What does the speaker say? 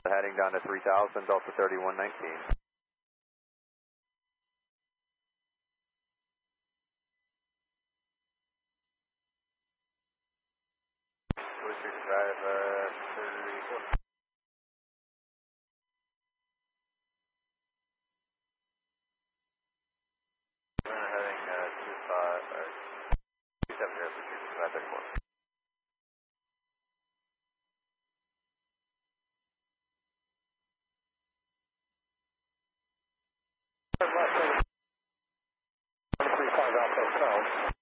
Heading down to 3000, Delta 3119. Drive 34. Heading 27 here for 3534. Left 35 Alpha South.